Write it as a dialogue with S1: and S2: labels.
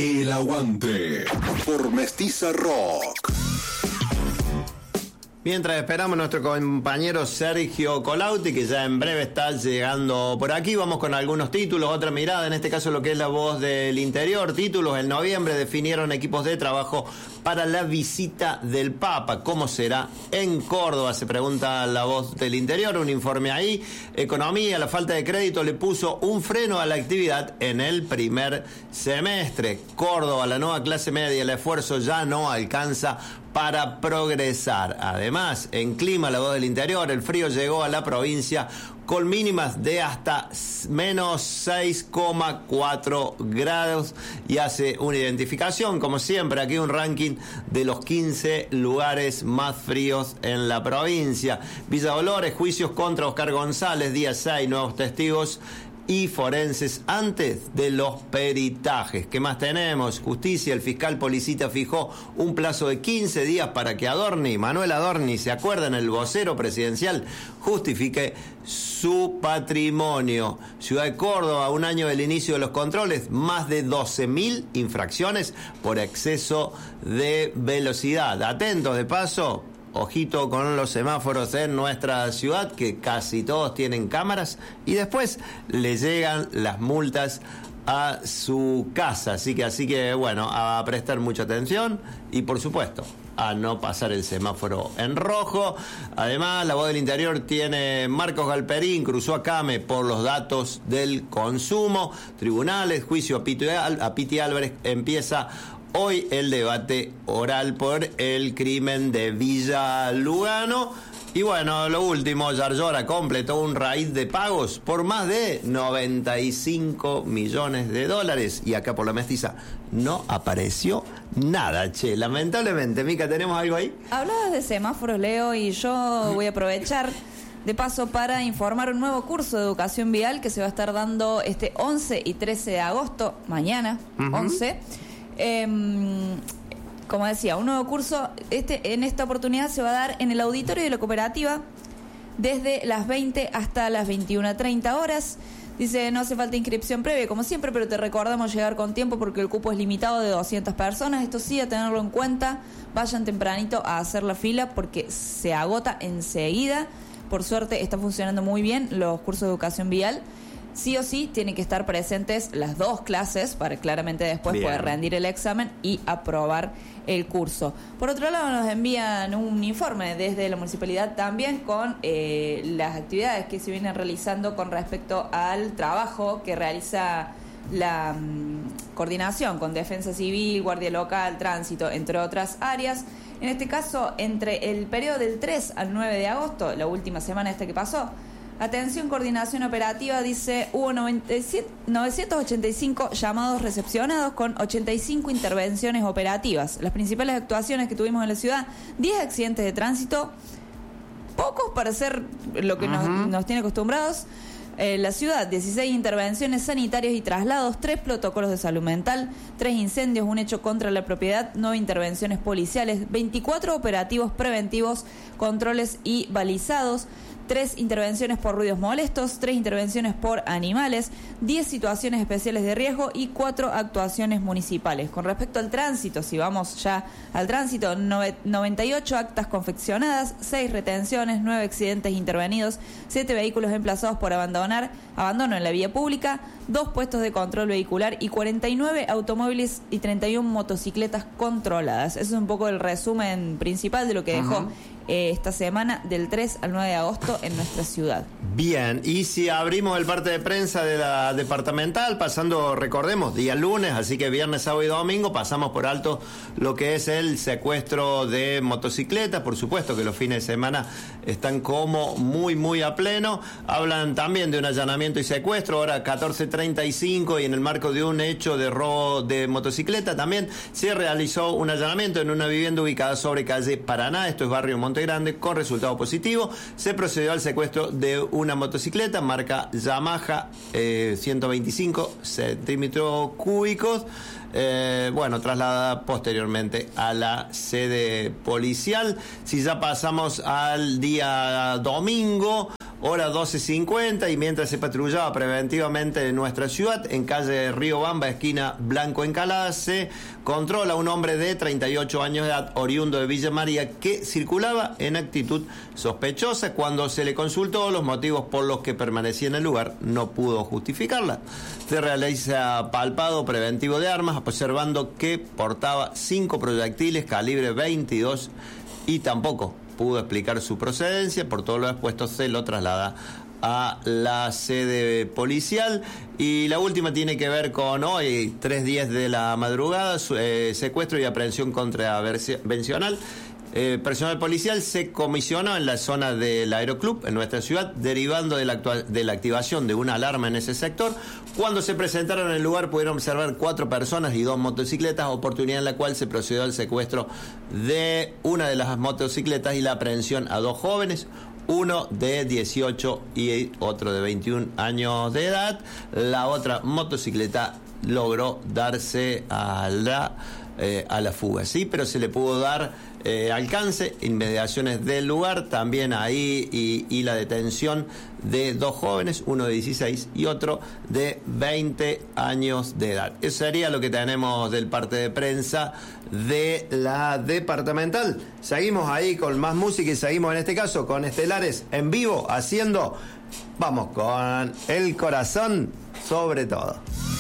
S1: El Aguante por Mestiza Rock.
S2: Mientras esperamos a nuestro compañero Sergio Colauti, que ya en breve está llegando por aquí, vamos con algunos títulos, otra mirada, en este caso lo que es La Voz del Interior. Títulos: en noviembre definieron equipos de trabajo para la visita del Papa. ¿Cómo será en Córdoba? Se pregunta La Voz del Interior, un informe ahí. Economía: la falta de crédito le puso un freno a la actividad en el primer semestre. Córdoba: la nueva clase media, el esfuerzo ya no alcanza para progresar. Además, en clima, La Voz del Interior: el frío llegó a la provincia con mínimas de hasta menos 6,4 grados y hace una identificación, como siempre, aquí un ranking de los 15 lugares más fríos en la provincia. Villa Dolores: juicios contra Oscar González, día 6, nuevos testigos y forenses antes de los peritajes. ¿Qué más tenemos? Justicia: el fiscal Policita fijó un plazo de 15 días para que Manuel Adorni, ¿se acuerdan? El vocero presidencial, justifique su patrimonio. Ciudad de Córdoba: un año del inicio de los controles, más de 12.000 infracciones por exceso de velocidad. Atentos de paso, ojito con los semáforos en nuestra ciudad, que casi todos tienen cámaras y después le llegan las multas a su casa. Así que bueno, a prestar mucha atención y por supuesto a no pasar el semáforo en rojo. Además, La Voz del Interior tiene: Marcos Galperín cruzó a Came por los datos del consumo. Tribunales: juicio a Piti Álvarez. Empieza hoy el debate oral por el crimen de Villa Lugano. Y bueno, lo último: Yarlora completó un raíz de pagos por más de 95 millones de dólares. Y acá por la Mestiza no apareció nada, che. Lamentablemente, Mica, ¿tenemos algo ahí?
S3: Hablabas de semáforos, Leo, y yo voy a aprovechar de paso para informar un nuevo curso de educación vial que se va a estar dando este 11 y 13 de agosto, mañana, 11. Como decía, un nuevo curso. En esta oportunidad se va a dar en el auditorio de la cooperativa desde las 20 hasta las 21:30 horas. Dice: no hace falta inscripción previa, como siempre, pero te recordamos llegar con tiempo porque el cupo es limitado de 200 personas. Esto sí, a tenerlo en cuenta. Vayan tempranito a hacer la fila porque se agota enseguida. Por suerte está funcionando muy bien los cursos de educación vial. Sí o sí tienen que estar presentes las dos clases para claramente después poder rendir el examen y aprobar el curso. Por otro lado, nos envían un informe desde la municipalidad también con las actividades que se vienen realizando con respecto al trabajo que realiza la coordinación con Defensa Civil, Guardia Local, Tránsito, entre otras áreas. En este caso, entre el periodo del 3 al 9 de agosto, la última semana que pasó, atención, coordinación operativa, dice, hubo 985 llamados recepcionados con 85 intervenciones operativas. Las principales actuaciones que tuvimos en la ciudad: 10 accidentes de tránsito, pocos para ser lo que nos tiene acostumbrados. La ciudad: 16 intervenciones sanitarias y traslados, 3 protocolos de salud mental, 3 incendios, un hecho contra la propiedad, 9 intervenciones policiales, 24 operativos preventivos, controles y balizados, 3 intervenciones por ruidos molestos, 3 intervenciones por animales, 10 situaciones especiales de riesgo y 4 actuaciones municipales. Con respecto al tránsito, si vamos ya al tránsito, 98 actas confeccionadas, 6 retenciones, 9 accidentes intervenidos, 7 vehículos emplazados por abandono en la vía pública, 2 puestos de control vehicular y 49 automóviles y 31 motocicletas controladas. Eso es un poco el resumen principal de lo que dejó esta semana del 3 al 9 de agosto en nuestra ciudad.
S2: Bien, y si abrimos el parte de prensa de la departamental, pasando, recordemos, día lunes, así que viernes, sábado y domingo, pasamos por alto lo que es el secuestro de motocicletas. Por supuesto que los fines de semana están como muy a pleno. Hablan también de un allanamiento y secuestro, ahora 14:35, y en el marco de un hecho de robo de motocicleta también se realizó un allanamiento en una vivienda ubicada sobre calle Paraná, esto es barrio Monte Grande, con resultado positivo. Se procedió al secuestro de una motocicleta marca Yamaha, 125 centímetros cúbicos, trasladada posteriormente a la sede policial. Si ya pasamos al día domingo, hora 12:50, y mientras se patrullaba preventivamente en nuestra ciudad, en calle Río Bamba, esquina Blanco Encalada, se controla un hombre de 38 años de edad, oriundo de Villa María, que circulaba en actitud sospechosa. Cuando se le consultó los motivos por los que permanecía en el lugar, no pudo justificarla. Se realiza palpado preventivo de armas, observando que portaba 5 proyectiles calibre 22 y tampoco pudo explicar su procedencia. Por todo lo expuesto, se lo traslada a la sede policial. Y la última tiene que ver con hoy, 3:10 de la madrugada, secuestro y aprehensión contravencional. Personal policial se comisionó en la zona del Aeroclub, en nuestra ciudad, derivando de la activación de una alarma en ese sector. Cuando se presentaron en el lugar, pudieron observar 4 personas y 2 motocicletas, oportunidad en la cual se procedió al secuestro de una de las motocicletas y la aprehensión a 2 jóvenes, uno de 18 y otro de 21 años de edad. La otra motocicleta logró darse a la fuga, sí, pero se le pudo dar alcance, inmediaciones del lugar, también ahí, y la detención de 2 jóvenes, uno de 16 y otro de 20 años de edad. Eso sería lo que tenemos del parte de prensa de la departamental. Seguimos ahí con más música y seguimos en este caso con Estelares en vivo haciendo, vamos, con el corazón sobre todo.